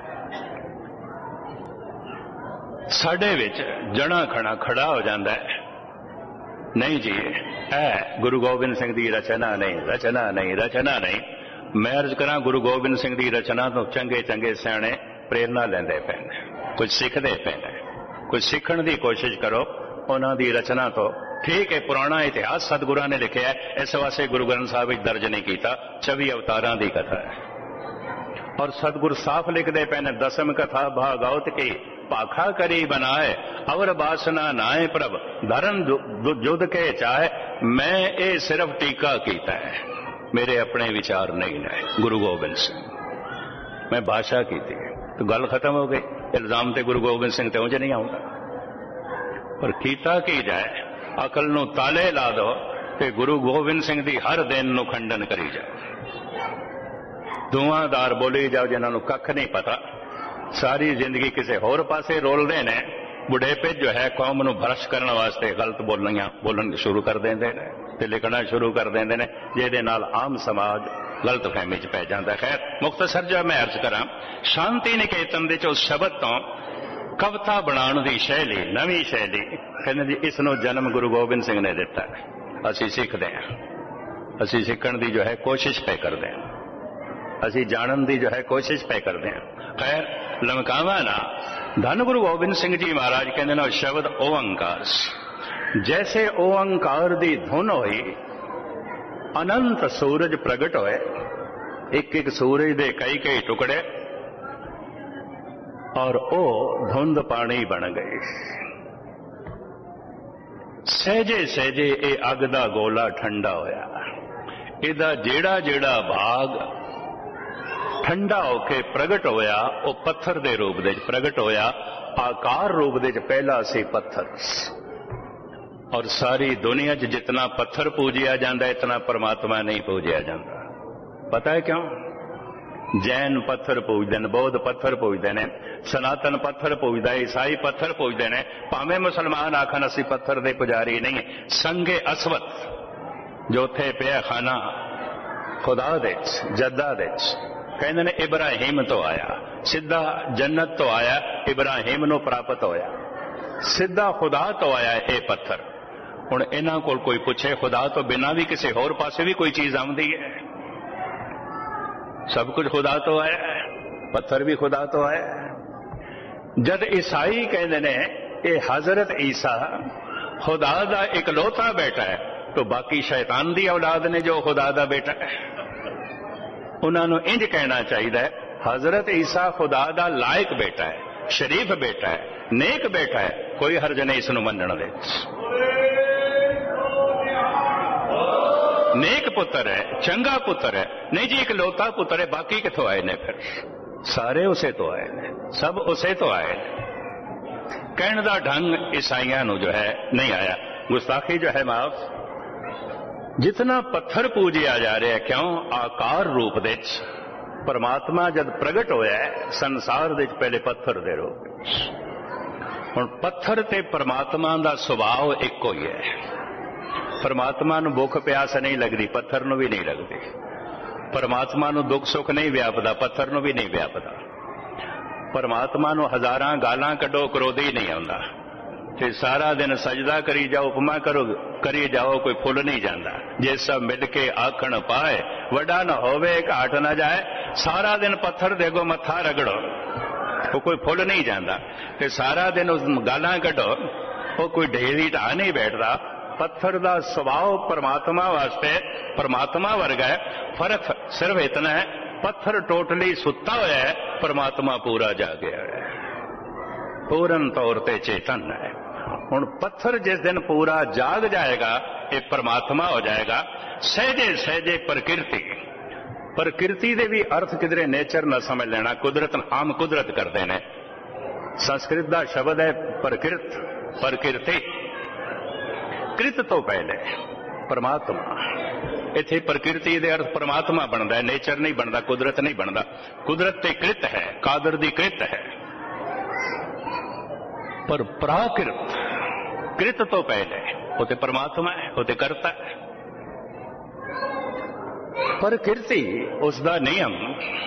ਸਾਡੇ ਵਿੱਚ ਜਣਾ ਖਣਾ ਖੜਾ ਹੋ ਜਾਂਦਾ ਹੈ, ਨਹੀਂ ਜੀ ਇਹ ਗੁਰੂ ਗੋਬਿੰਦ ਸਿੰਘ ਦੀ ਰਚਨਾ ਨਹੀਂ, ਰਚਨਾ ਨਹੀਂ, ਰਚਨਾ ਨਹੀਂ। ਮੈਂ ਅਰਜ਼ ਕਰਾਂ, ਗੁਰੂ ਗੋਬਿੰਦ ਸਿੰਘ ਦੀ ਰਚਨਾ ਤੋਂ ਚੰਗੇ ਚੰਗੇ ਸਿਆਣੇ ਪ੍ਰੇਰਨਾ ਲੈਂਦੇ ਪਏ ਨੇ, ਕੁਝ ਸਿੱਖਦੇ ਪਏ ਨੇ। ਕੁਝ ਸਿੱਖਣ ਦੀ ਕੋਸ਼ਿਸ਼ ਕਰੋ ਉਹਨਾਂ ਦੀ ਰਚਨਾ ਤੋਂ। ਠੀਕ ਹੈ, ਪੁਰਾਣਾ ਇਤਿਹਾਸ ਸਤਿਗੁਰਾਂ ਨੇ ਲਿਖਿਆ, ਇਸ ਵਾਸਤੇ ਗੁਰੂ ਗ੍ਰੰਥ ਸਾਹਿਬ ਵਿੱਚ ਦਰਜ ਨਹੀਂ ਕੀਤਾ। 24 ਅਵਤਾਰਾਂ ਦੀ ਕਥਾ ਹੈ, ਔਰ ਸਤਿਗੁਰ ਸਾਫ਼ ਲਿਖਦੇ ਪਏ ਨੇ, ਦਸਮ ਕਥਾ ਭਾਗਵਤ ਕੀ ਭਾਖਾ ਕਰੀ ਬਣਾਏ, ਅਵਰ ਬਾਸਨਾ ਨਾਏ ਪ੍ਰਭ ਧਰਨ ਜੁਦ ਕੇ ਚਾਹੇ। ਮੈਂ ਇਹ ਸਿਰਫ ਟੀਕਾ ਕੀਤਾ ਹੈ, ਮੇਰੇ ਆਪਣੇ ਵਿਚਾਰ ਨਹੀਂ ਨੇ। ਗੁਰੂ ਗੋਬਿੰਦ ਸਿੰਘ ਮੈਂ ਭਾਸ਼ਾ ਕੀਤੀ ਤਾਂ ਗੱਲ ਖਤਮ ਹੋ ਗਈ। ਇਲਜ਼ਾਮ ਤੇ ਗੁਰੂ ਗੋਬਿੰਦ ਸਿੰਘ ਤੇ ਉਂਝ ਨਹੀਂ ਆਉਂਦਾ, ਪਰ ਕੀਤਾ ਕੀ ਜਾਏ? ਅਕਲ ਨੂੰ ਤਾਲੇ ਲਾ ਦੋ ਤੇ ਗੁਰੂ ਗੋਬਿੰਦ ਸਿੰਘ ਦੀ ਹਰ ਦਿਨ ਨੂੰ ਖੰਡਨ ਕਰੀ ਜਾਓ। ਧੂਆਂਦਾਰ ਬੋਲੀ ਜਾਓ ਜਿਨ੍ਹਾਂ ਨੂੰ ਕੱਖ ਨਹੀਂ ਪਤਾ, ਸਾਰੀ ਜ਼ਿੰਦਗੀ ਕਿਸੇ ਹੋਰ ਪਾਸੇ ਰੋਲਦੇ ਨੇ। ਬੁਢੇਪੇ ਜੋ ਹੈ ਕੌਮ ਨੂੰ ਭ੍ਰਸ਼ਟ ਕਰਨ ਵਾਸਤੇ ਗਲਤ ਬੋਲਣ ਸ਼ੁਰੂ ਕਰ ਦਿੰਦੇ ਨੇ ਤੇ ਲਿਖਣਾ ਸ਼ੁਰੂ ਕਰ ਦਿੰਦੇ ਨੇ, ਜਿਹਦੇ ਨਾਲ ਆਮ ਸਮਾਜ ਗਲਤ ਫਹਿਮੀ ਚ ਪੈ ਜਾਂਦਾ। ਖੈਰ, ਮੁਖਤਸਰ ਜਿਹਾ ਮੈਂ ਅਰਜ਼ ਕਰਾਂ, ਸ਼ਾਂਤੀ ਨਿਕੇਤਨ ਦੇ ਉਸ ਸ਼ਬਦ ਤੋਂ ਕਵਿਤਾ ਬਣਾਉਣ ਦੀ ਸ਼ੈਲੀ, ਨਵੀਂ ਸ਼ੈਲੀ, ਕਹਿੰਦੇ ਜੀ ਇਸ ਨੂੰ ਜਨਮ ਗੁਰੂ ਗੋਬਿੰਦ ਸਿੰਘ ਨੇ ਦਿੱਤਾ। ਅਸੀਂ ਸਿੱਖਦੇ ਹਾਂ, ਅਸੀਂ ਸਿੱਖਣ ਦੀ ਜੋ ਹੈ ਕੋਸ਼ਿਸ਼ ਪੈ ਕਰਦੇ ਹਾਂ, ਅਸੀਂ ਜਾਣਨ ਦੀ ਜੋ ਹੈ ਕੋਸ਼ਿਸ਼ ਪੈ ਕਰਦੇ ਹਾਂ। ਖੈਰ, ਲਮਕਾਵਾ ਨਾ। ਧੰਨ ਗੁਰੂ ਗੋਬਿੰਦ ਸਿੰਘ ਜੀ ਮਹਾਰਾਜ ਕਹਿੰਦੇ ਨੇ ਸ਼ਬਦ ਓੰਕਾਰ, ਜੈਸੇ ਓੰਕਾਰ ਦੀ ਧੁਨ ਹੋਈ ਅਨੰਤ ਸੂਰਜ ਪ੍ਰਗਟ ਹੋਏ। ਇੱਕ ਇੱਕ ਸੂਰਜ ਦੇ ਕਈ ਕਈ ਟੁਕੜੇ, ਔਰ ਉਹ ਧੁੰਦ ਪਾਣੀ ਬਣ ਗਈ। ਸਹਿਜੇ ਸਹਿਜੇ ਇਹ ਅੱਗ ਦਾ ਗੋਲਾ ਠੰਡਾ ਹੋਇਆ। ਇਹਦਾ ਜਿਹੜਾ ਜਿਹੜਾ ਭਾਗ ਠੰਡਾ ਹੋ ਕੇ ਪ੍ਰਗਟ ਹੋਇਆ, ਉਹ ਪੱਥਰ ਦੇ ਰੂਪ ਦੇ ਵਿੱਚ ਪ੍ਰਗਟ ਹੋਇਆ। ਆਕਾਰ ਰੂਪ ਦੇ ਵਿੱਚ ਪਹਿਲਾ ਸੀ ਪੱਥਰ, ਔਰ ਸਾਰੀ ਦੁਨੀਆ 'ਚ ਜਿਤਨਾ ਪੱਥਰ ਪੂਜਿਆ ਜਾਂਦਾ ਇਤਨਾ ਪਰਮਾਤਮਾ ਨਹੀਂ ਪੂਜਿਆ ਜਾਂਦਾ। ਪਤਾ ਹੈ ਕਿਉਂ? ਜੈਨ ਪੱਥਰ ਪੂਜਦੇ ਨੇ, ਬੌਧ ਪੱਥਰ ਪੂਜਦੇ ਨੇ, ਸਨਾਤਨ ਪੱਥਰ ਪੂਜਦਾ, ਈਸਾਈ ਪੱਥਰ ਪੂਜਦੇ ਨੇ। ਭਾਵੇਂ ਮੁਸਲਮਾਨ ਆਖਣ ਅਸੀਂ ਪੱਥਰ ਦੇ ਪੁਜਾਰੀ ਨਹੀਂ। ਸੰਗੇ ਅਸਵਤ ਜੋ ਉੱਥੇ ਪਿਆ ਖਾਨਾ ਖੁਦਾ ਦੇ ਜੱਦਾ ਦੇ, ਕਹਿੰਦੇ ਨੇ ਇਬਰਾਹੀਮ ਤੋਂ ਆਇਆ, ਸਿੱਧਾ ਜੰਨਤ ਤੋਂ ਆਇਆ, ਇਬਰਾਹੀਮ ਨੂੰ ਪ੍ਰਾਪਤ ਹੋਇਆ, ਸਿੱਧਾ ਖੁਦਾ ਤੋਂ ਆਇਆ ਇਹ ਪੱਥਰ। ਹੁਣ ਇਹਨਾਂ ਕੋਲ ਕੋਈ ਪੁੱਛੇ ਖੁਦਾ ਤੋਂ ਬਿਨਾਂ ਵੀ ਕਿਸੇ ਹੋਰ ਪਾਸੇ ਵੀ ਕੋਈ ਚੀਜ਼ ਆਉਂਦੀ ਹੈ? ਸਭ ਕੁਝ ਖੁਦਾ ਤੋਂ ਆਇਆ ਹੈ, ਪੱਥਰ ਵੀ ਖੁਦਾ ਤੋਂ ਆਇਆ ਹੈ। ਜਦ ਈਸਾਈ ਕਹਿੰਦੇ ਨੇ ਇਹ ਹਜ਼ਰਤ ਈਸਾ ਖੁਦਾ ਦਾ ਇਕਲੌਤਾ ਬੇਟਾ ਹੈ, ਤਾਂ ਬਾਕੀ ਸ਼ੈਤਾਨ ਦੀ ਔਲਾਦ ਨੇ ਜੋ ਖੁਦਾ ਦਾ ਬੇਟਾ ਹੈ। ਉਹਨਾਂ ਨੂੰ ਇੰਜ ਕਹਿਣਾ ਚਾਹੀਦਾ ਹੈ ਹਜ਼ਰਤ ਈਸਾ ਖੁਦਾ ਦਾ ਲਾਇਕ ਬੇਟਾ ਹੈ, ਸ਼ਰੀਫ ਬੇਟਾ ਹੈ, ਨੇਕ ਬੇਟਾ ਹੈ, ਕੋਈ ਹਰਜ ਨਹੀਂ ਇਸ ਨੂੰ ਮੰਨਣ ਦੇ। ਨੇਕ ਪੁੱਤਰ ਹੈ, ਚੰਗਾ ਪੁੱਤਰ ਹੈ। ਨਹੀਂ ਜੀ ਇਕਲੌਤਾ ਪੁੱਤਰ ਹੈ, ਬਾਕੀ ਕਿੱਥੋਂ ਆਏ ਨੇ? ਫਿਰ ਸਾਰੇ ਉਸੇ ਤੋਂ ਆਏ ਨੇ, ਸਭ ਉਸੇ ਤੋਂ ਆਏ ਨੇ। ਕਹਿਣ ਦਾ ਢੰਗ ਈਸਾਈਆਂ ਨੂੰ ਜੋ ਹੈ ਨਹੀਂ ਆਇਆ। ਗੁਸਤਾਖੀ ਜੋ ਹੈ ਮਾਫ। ਜਿਤਨਾ ਪੱਥਰ ਪੂਜਿਆ ਜਾ ਰਿਹਾ, ਕਿਉਂ? ਆਕਾਰ ਰੂਪ ਦੇ ਵਿੱਚ ਪਰਮਾਤਮਾ ਜਦ ਪ੍ਰਗਟ ਹੋਇਆ ਹੈ ਸੰਸਾਰ ਦੇ ਵਿੱਚ ਪਹਿਲੇ ਪੱਥਰ ਦੇ ਰੂਪ। ਹੁਣ ਪੱਥਰ ਤੇ ਪਰਮਾਤਮਾ ਦਾ ਸੁਭਾਅ ਇੱਕੋ ਹੀ ਹੈ। ਪਰਮਾਤਮਾ ਨੂੰ ਭੁੱਖ ਪਿਆਸ ਨਹੀਂ ਲੱਗਦੀ, ਪੱਥਰ ਨੂੰ ਵੀ ਨਹੀਂ ਲੱਗਦੀ। ਪਰਮਾਤਮਾ ਨੂੰ ਦੁੱਖ ਸੁੱਖ ਨਹੀਂ ਵਿਆਪਦਾ, ਪੱਥਰ ਨੂੰ ਵੀ ਨਹੀਂ ਵਿਆਪਦਾ। ਪਰਮਾਤਮਾ ਨੂੰ ਹਜ਼ਾਰਾਂ ਗਾਲਾਂ ਕੱਢੋ, ਕਰੋਧੀ ਨਹੀਂ ਆਉਂਦਾ। ਤੇ ਸਾਰਾ ਦਿਨ ਸਜਦਾ ਕਰੀ ਜਾਓ, ਉਪਮਾ ਕਰੀ ਜਾਓ, ਕੋਈ ਫੁੱਲ ਨਹੀਂ ਜਾਂਦਾ। ਜੇ ਸਭ ਮਿਲ ਕੇ ਆਖਣ ਪਾਏ, ਵੱਡਾ ਨਾ ਹੋਵੇ ਘਾਟ ਨਾ ਜਾਏ। ਸਾਰਾ ਦਿਨ ਪੱਥਰ ਦੇ ਅੱਗੋਂ ਮੱਥਾ ਰਗੜੋ, ਉਹ ਕੋਈ ਫੁੱਲ ਨਹੀਂ ਜਾਂਦਾ। ਤੇ ਸਾਰਾ ਦਿਨ ਉਸ ਗਾਲਾਂ ਕੱਢੋ, ਉਹ ਕੋਈ ਢੇਰੀ ਢਾਹ ਨਹੀਂ ਬੈਠਦਾ। ਪੱਥਰ ਦਾ ਸੁਭਾਅ ਪਰਮਾਤਮਾ ਵਾਸਤੇ ਪਰਮਾਤਮਾ ਵਰਗਾ ਹੈ। ਫਰਕ ਸਿਰਫ ਇਤਨਾ ਹੈ, ਪੱਥਰ ਟੋਟਲੀ ਸੁੱਤਾ ਹੋਇਆ ਹੈ, ਪਰਮਾਤਮਾ ਪੂਰਾ ਜਾਗਿਆ ਹੈ, ਪੂਰਨ ਤੌਰ ਤੇ ਚੇਤਨ ਹੈ। ਹੁਣ ਪੱਥਰ ਜਿਸ ਦਿਨ ਪੂਰਾ ਜਾਗ ਜਾਏਗਾ, ਇਹ ਪਰਮਾਤਮਾ ਹੋ ਜਾਏਗਾ। ਸਹਿਜੇ ਸਹਿਜੇ ਪ੍ਰਕਿਰਤੀ ਦੇ ਵੀ ਅਰਥ ਕਿਧਰੇ ਨੇਚਰ ਨਾ ਸਮਝ ਲੈਣਾ। ਕੁਦਰਤ ਆਮ ਕੁਦਰਤ ਕਰਦੇ ਨੇ। ਸੰਸਕ੍ਰਿਤ ਦਾ ਸ਼ਬਦ ਹੈ ਪ੍ਰਕਿਰਤ, ਪ੍ਰਕਿਰਤੀ। ਕ੍ਰਿਤ ਤੋਂ ਪਹਿਲੇ ਪਰਮਾਤਮਾ। ਇੱਥੇ ਪ੍ਰਕਿਰਤੀ ਦੇ ਅਰਥ ਪਰਮਾਤਮਾ ਬਣਦਾ ਹੈ, ਨੇਚਰ ਨਹੀਂ ਬਣਦਾ, ਕੁਦਰਤ ਨਹੀਂ ਬਣਦਾ। ਕੁਦਰਤ ਤੇ ਕ੍ਰਿਤ ਹੈ, ਕਾਦਰ ਦੀ ਕ੍ਰਿਤ ਹੈ। ਪਰ ਪ੍ਰਾਕਿਰਤ, ਕ੍ਰਿਤ ਤੋਂ ਪਹਿਲੇ ਉਹ ਤੇ ਪਰਮਾਤਮਾ ਹੈ, ਉਹ ਤੇ ਕਰਤਾ ਹੈ। ਪ੍ਰਕਿਰਤੀ ਉਸ ਦਾ ਨਿਯਮ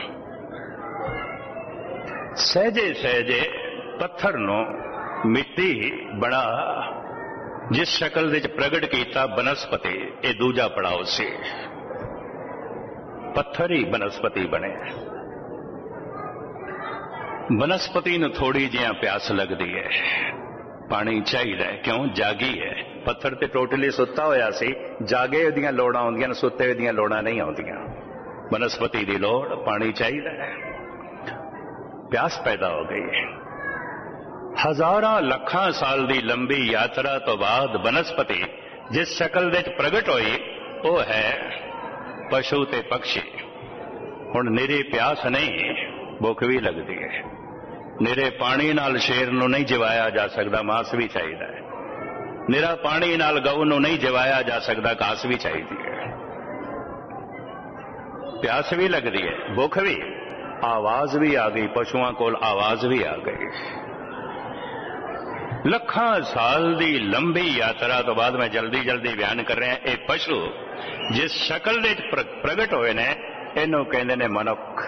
ਸਹਿਜੇ ਸਹਿਜੇ ਪੱਥਰ ਨੂੰ ਮਿੱਟੀ ਬਣਾ ਜਿਸ ਸ਼ਕਲ ਵਿੱਚ ਪ੍ਰਗਟ ਕੀਤਾ ਬਨਸਪਤੀ, ਇਹ ਦੂਜਾ ਪੜਾਅ ਸੀ। ਪੱਥਰ ਹੀ ਬਨਸਪਤੀ ਬਣੇ। ਬਨਸਪਤੀ ਨੂੰ ਥੋੜੀ ਜਿਹੀ ਪਿਆਸ ਲੱਗਦੀ ਹੈ, ਪਾਣੀ ਚਾਹੀਦਾ ਹੈ, ਕਿਉਂ? ਜਾਗੀ ਹੈ। ਪੱਥਰ ਤੇ ਟੋਟਲੀ ਸੁੱਤਾ ਹੋਇਆ ਸੀ, ਜਾਗੇ ਉਹਦੀਆਂ ਲੋੜਾਂ ਆਉਂਦੀਆਂ ਨੇ, ਸੁੱਤੇ ਉਹਦੀਆਂ ਲੋੜਾਂ ਨਹੀਂ ਆਉਂਦੀਆਂ। ਬਨਸਪਤੀ ਦੀ ਲੋੜ ਪਾਣੀ ਚਾਹੀਦਾ ਹੈ, ਪਿਆਸ ਪੈਦਾ ਹੋ ਗਈ ਹੈ। ਹਜ਼ਾਰਾਂ ਲੱਖਾਂ ਸਾਲ ਦੀ ਲੰਬੀ ਯਾਤਰਾ ਤੋਂ ਬਾਅਦ ਬਨਸਪਤੀ ਜਿਸ ਸ਼ਕਲ ਵਿੱਚ ਪ੍ਰਗਟ ਹੋਈ, ਉਹ ਹੈ ਪਸ਼ੂ ਤੇ ਪੰਛੀ। ਹੁਣ ਨਿਰੀ ਪਿਆਸ ਨਹੀਂ, ਭੁੱਖ ਵੀ ਲੱਗਦੀ ਹੈ। ਨਿਰੇ ਪਾਣੀ ਨਾਲ ਸ਼ੇਰ ਨੂੰ ਨਹੀਂ ਜਿਵਾਇਆ ਜਾ ਸਕਦਾ, ਮਾਸ ਵੀ ਚਾਹੀਦਾ ਹੈ। ਨਿਰਾ ਪਾਣੀ ਨਾਲ ਗਊ ਨੂੰ ਨਹੀਂ ਜਿਵਾਇਆ ਜਾ ਸਕਦਾ, ਘਾਸ ਵੀ ਚਾਹੀਦੀ ਹੈ। ਪਿਆਸ ਵੀ ਲੱਗਦੀ ਹੈ, ਭੁੱਖ ਵੀ। ਆਵਾਜ਼ ਵੀ ਆ ਗਈ, ਪਸ਼ੂਆਂ ਕੋਲ ਆਵਾਜ਼ ਵੀ ਆ ਗਈ। ਲੱਖਾਂ ਸਾਲ ਦੀ ਲੰਬੀ ਯਾਤਰਾ ਤੋਂ ਬਾਅਦ ਮੈਂ ਜਲਦੀ ਬਿਆਨ ਕਰ ਰਿਹਾ, ਇਹ ਪਸ਼ੂ ਜਿਸ ਸ਼ਕਲ ਵਿੱਚ ਪ੍ਰਗਟ ਹੋਏ ਨੇ, ਇਹਨੂੰ ਕਹਿੰਦੇ ਨੇ ਮਨੁੱਖ।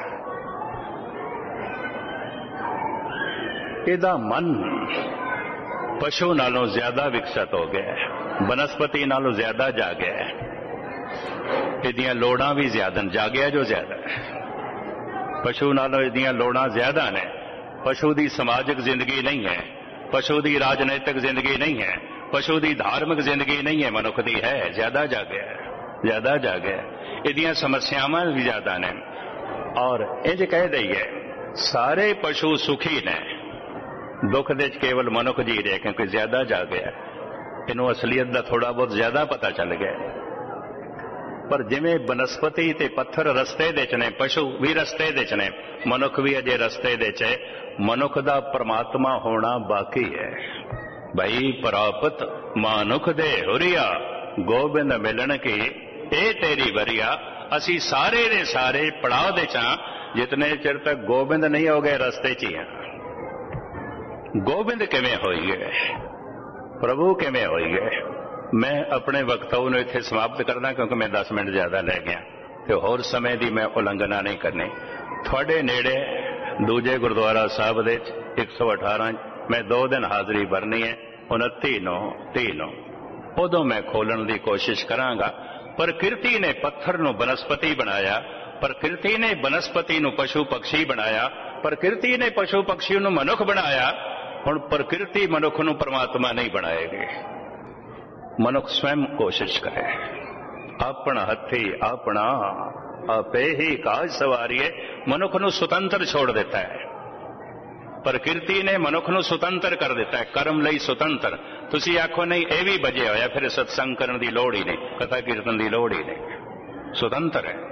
ਇਹਦਾ ਮਨ ਪਸ਼ੂ ਨਾਲੋਂ ਜ਼ਿਆਦਾ ਵਿਕਸਿਤ ਹੋ ਗਿਆ ਹੈ, ਬਨਸਪਤੀ ਨਾਲੋਂ ਜ਼ਿਆਦਾ ਜਾਗਿਆ ਹੈ। ਇਹਦੀਆਂ ਲੋੜਾਂ ਵੀ ਜ਼ਿਆਦਾ ਨੇ, ਜਾਗਿਆ ਜੋ ਜ਼ਿਆਦਾ ਹੈ। ਪਸ਼ੂ ਨਾਲੋਂ ਇਹਦੀਆਂ ਲੋੜਾਂ ਜ਼ਿਆਦਾ ਨੇ। ਪਸ਼ੂ ਦੀ ਸਮਾਜਿਕ ਜ਼ਿੰਦਗੀ ਨਹੀਂ ਹੈ, ਪਸ਼ੂ ਦੀ ਰਾਜਨੀਤਿਕ ਜ਼ਿੰਦਗੀ ਨਹੀਂ ਹੈ, ਪਸ਼ੂ ਦੀ ਧਾਰਮਿਕ ਜ਼ਿੰਦਗੀ ਨਹੀਂ ਹੈ, ਮਨੁੱਖ ਦੀ ਹੈ। ਜ਼ਿਆਦਾ ਜਾਗਿਆ ਹੈ, ਜ਼ਿਆਦਾ ਜਾਗਿਆ ਹੈ। ਇਹਦੀਆਂ ਸਮੱਸਿਆਵਾਂ ਵੀ ਜ਼ਿਆਦਾ ਨੇ। ਔਰ ਇੰਜ ਕਹਿ ਦਈਏ, ਸਾਰੇ ਪਸ਼ੂ ਸੁਖੀ ਨੇ, ਦੁੱਖ ਦੇ ਚ ਕੇਵਲ ਮਨੁੱਖ ਜੀ ਰਿਹਾ, ਕਿਉਂਕਿ ਜ਼ਿਆਦਾ ਜਾਗਿਆ। ਇਹਨੂੰ ਅਸਲੀਅਤ ਦਾ ਥੋੜਾ ਬਹੁਤ ਜ਼ਿਆਦਾ ਪਤਾ ਚੱਲ ਗਿਆ। ਪਰ ਜਿਵੇਂ ਬਨਸਪਤੀ ਤੇ ਪੱਥਰ ਰਸਤੇ ਦੇ ਚ ਨੇ, ਪਸ਼ੂ ਵੀ ਰਸਤੇ ਦੇ ਚ ਨੇ, ਮਨੁੱਖ ਵੀ ਅਜੇ ਰਸਤੇ ਦੇ ਚ ਹੈ। ਮਨੁੱਖ ਦਾ ਪਰਮਾਤਮਾ ਹੋਣਾ ਬਾਕੀ ਹੈ। ਭਈ ਪ੍ਰਾਪਤ ਮਾਨੁਖ ਦੇ ਹੁਰੀਆ, ਗੋਬਿੰਦ ਮਿਲਣ ਕੀ ਇਹ ਤੇਰੀ ਵਰੀਆ। ਅਸੀਂ ਸਾਰੇ ਦੇ ਸਾਰੇ ਪੜਾਅ ਦੇ ਚਾਂ, ਜਿਤਨੇ ਚਿਰ ਤੱਕ ਗੋਬਿੰਦ ਨਹੀਂ ਹੋ ਗਏ ਰਸਤੇ ਚ ਹੀ ਹਾਂ। ਗੋਬਿੰਦ ਕਿਵੇਂ ਹੋਈਏ, ਪ੍ਰਭੂ ਕਿਵੇਂ ਹੋਈਏ। ਮੈਂ ਆਪਣੇ ਵਕਤਵ ਨੂੰ ਇੱਥੇ ਸਮਾਪਤ ਕਰਦਾ, ਕਿਉਂਕਿ ਮੈਂ 10 ਮਿੰਟ ਜ਼ਿਆਦਾ ਲੈ ਗਿਆ ਤੇ ਹੋਰ ਸਮੇਂ ਦੀ ਮੈਂ ਉਲੰਘਣਾ ਨਹੀਂ ਕਰਨੀ। ਤੁਹਾਡੇ ਨੇੜੇ ਦੂਜੇ ਗੁਰਦੁਆਰਾ ਸਾਹਿਬ ਦੇ 118 ਮੈਂ 2 ਦਿਨ ਹਾਜ਼ਰੀ ਭਰਨੀ ਹੈ, 29 ਨੂੰ 30 ਨੂੰ। उदों मैं खोलण की कोशिश करांगा। प्रकृति ने पत्थर नूं बनस्पति बनाया, प्रकृति ने बनस्पति नूं पशु पक्षी बनाया, प्रकृति ने पशु पक्षी नूं मनुख बनाया। हुण प्रकृति मनुख नूं परमात्मा नहीं बनाएगी। मनुख स्वयं कोशिश करे, अपना हथी अपना आपे ही काज सवारिए। मनुख नूं सुतंत्र छोड़ देता है। प्रकृति ने मनुख नूं सुतंत्र कर दिता है, कर्म लई सुतंत्र। तुसी आखो नहीं ये भी बजिया होया, फिर सत्संग करन दी लोड़ ही नहीं, कथा कीर्तन दी लोड़ ही नहीं। सुतंत्र है।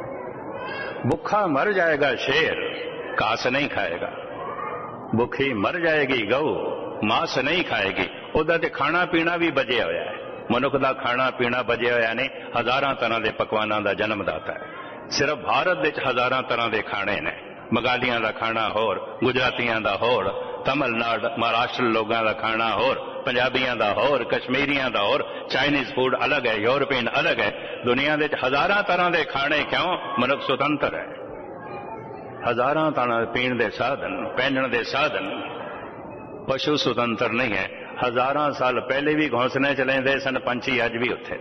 भुखा मर जाएगा शेर, घास नहीं खाएगा। भुखी मर जाएगी गऊ, मांस नहीं खाएगी। उहदा ते खाना पीना भी बजिया होया है। मनुख दा खाना पीना बजिया होया नहीं, हजारां तरह के पकवानां दा जन्मदाता है। सिर्फ भारत विच हजारां तरह के खाने ने। बंगालियां दा खाना होर, गुजरातियां दा होर, तमिलनाडु महाराष्ट्र लोगों का खाना होर, पंजाबियां दा होर, कश्मीरियां दा होर, चाइनीज फूड अलग है, यूरोपियन अलग है। दुनिया के हजारां तरह के खाने क्यों? मनुख सुतंत्र है। हजारां तरह पीण के साधन, पहनण के साधन। पशु सुतंत्र नहीं है। हजारां साल पहले भी घोंसले च रहिंदे सन पंछी, अज भी उत्थे।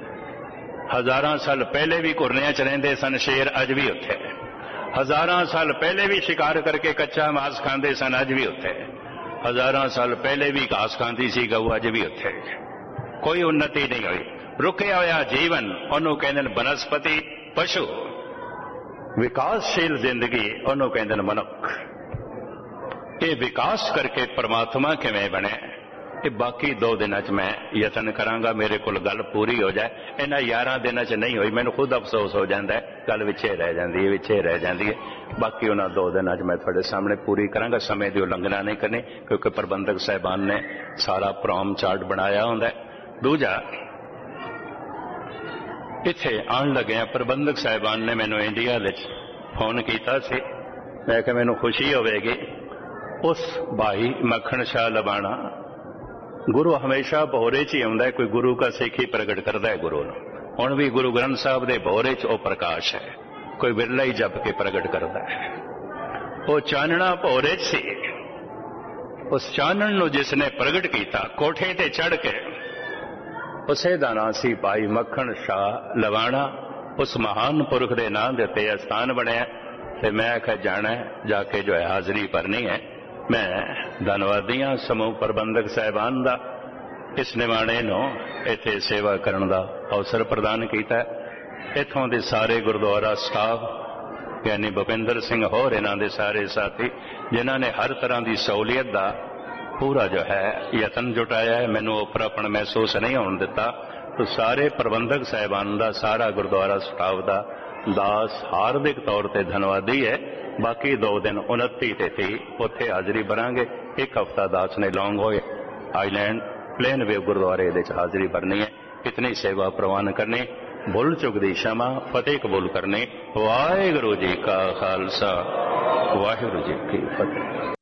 हजारां साल पहले भी घुरनियां च रहिंदे सन शेर, अज भी उत्थे। हजारां साल पहले भी शिकार करके कच्चा मांस खांदे सन, अज भी उत्थे। हजारां साल पहले भी घास खांदी सी गऊ, अज भी उत्थे। कोई उन्नति नहीं हुई। रुकिया होया जीवन उन्होंने कहते बनस्पति पशु। विकासशील जिंदगी उन्होंने कहते मनुख। ये विकास करके परमात्मा किवें बने, ये बाकी 2 दिनों च मैं यतन करांगा। मेरे को गल पूरी हो जाए। इन्हां 11 दिनों च नहीं हुई, मैनूं खुद अफसोस हो जाता है। गल विचे रह जाती है, विचे रह जाती है। बाकी उन्हां 2 दिनों च मैं तुहाडे सामने पूरी करांगा। समय की उलंघना नहीं करनी, क्योंकि प्रबंधक साहिबान ने सारा प्रोम चार्ट बनाया हुंदा है। दूजा, इत्थे आउण लग्या प्रबंधक साहिबान ने मैनूं इंडिया विच फोन किया सी। मैं कहा मैनूं खुशी होवेगी। उस भाई मक्खण शाह लबाणा, गुरु हमेशा भोरे च ही आउंदा है। कोई गुरु का सिख ही प्रगट करता है गुरु नूं। हुण भी गुरु ग्रंथ साहब दे भोरे च ओ प्रकाश है, कोई बिरला ही जप के प्रगट करता है। वो चानना भोरे च सी। उस चानण नूं जिसने प्रगट किया, कोठे ते चढ़ के, उसे दा नां सी भाई मक्खण शाह लवाणा। उस महान पुरख के नाम के उत्ते स्थान बनया। ते मैं आख्या जाना है, जाके जो है हाजरी भरनी है। मैं धन्नवादी हाँ समूह प्रबंधक साहिबान का, इस निमाणे नूं इत्थे सेवा करने का अवसर प्रदान किया। इत्थों के सारे गुरुद्वारा स्टाफ यानी भुपिंदर सिंह होर इन्हां दे सारे साथी, जिन्हां ने हर तरह की सहूलियत का पूरा जो है यतन जुटाया है। मैनूं ओपरापन महसूस नहीं होने दिता। तो सारे प्रबंधक साहिबान का, सारा गुरुद्वारा स्टाफ का दास हार्दिक तौर पर धन्नवादी है। बाकी 2 दिन 29 ते 30 उत्थे हाजरी भरांगे। 1 हफ्ता दास ने लॉन्ग होए आईलैंड प्लेन वे गुरुद्वारे दे हाजरी भरनी है। इतनी सेवा प्रवान करनी, भुल चुक दी क्षमा, फतेह कबूल करनी। वाहिगुरू जी का खालसा, वाहिगुरू जी की फतेह।